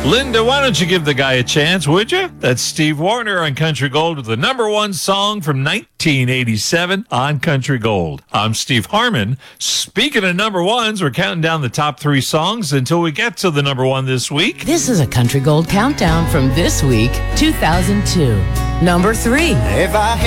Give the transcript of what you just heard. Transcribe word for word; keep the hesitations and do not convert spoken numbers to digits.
Linda, why don't you give the guy a chance, would you? That's Steve Wariner on Country Gold with the number one song from nineteen eighty-seven on Country Gold. I'm Steve Harmon. Speaking of number ones, we're counting down the top three songs until we get to the number one this week. This is a Country Gold countdown from this week, two thousand two. Number three. If I